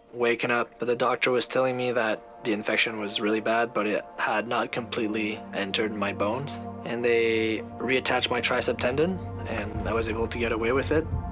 waking up, but the doctor was telling me that the infection was really bad, but it had not completely entered my bones. And they reattached my tricep tendon, and I was able to get away with it.